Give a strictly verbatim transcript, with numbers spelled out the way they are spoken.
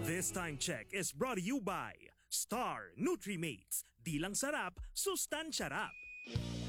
This time check is brought to you by Star Nutrimates. Di lang sarap, sustansya rap.